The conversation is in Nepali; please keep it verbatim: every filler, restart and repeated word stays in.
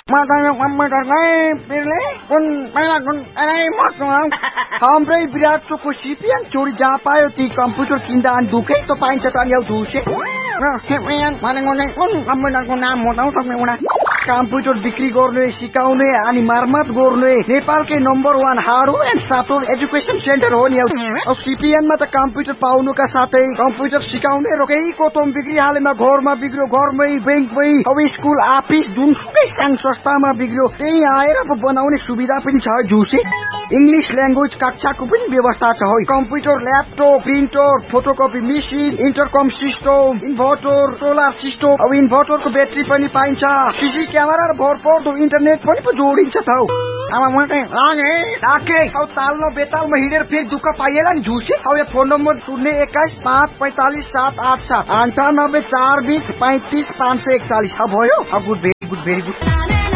Matanya komputer kae pilih kun malah kun anai mot ngau. Hambre virat को सीपीएन चोरी जहाँ पायो ती कम्प्युटर किन्दा अनि दुखै त पाइन्छ त अनि यो झुसे र सीपीएन भनेको चाहिँ कुन कम्प्युटरको नाम हो त सक्ने उडा कम्प्युटर बिक्री गर्ने सिकाउने अनि मर्मत गर्ने नेपालकै number one hardware and software education centre हो नि अब सीपीएन मा त कम्प्युटर पाउनुका साथै कम्प्युटर सिकाउने र केही कोतम बिक्री हालेमा घरमा बिग्रियो घरमै बैंकमै अब स्कुल अफिस जुनसुकै संघ संस्थामा बिग्रियो त्यही आएर बनाउने सुविधा पनि छ झुसे इंग्लिश ल्याङ्ग्वेज कक्षाको पनि व्यवस्था छ है computer laptop printer photocopy machine इन्टरकम system inverter solar system अब इन्भर्टरको ब्याट्री पनि पाइन्छ सीसी क्यामेरा र भरपर्दो इन्टरनेट पनि पो जोडिन्छ त अब म चाहिँ लागे राखे अब ताल न बेतालमा हिँडेर फेरि दुःख पाइएला नि झुसे अब यो फोन नम्बर शून्य एक्काइस पाँच पैंतालीस सात आठ सात अन्ठानब्बे चार बीस पैंतीस पाँच सौ एकचालीस अब भयो अब good very good very good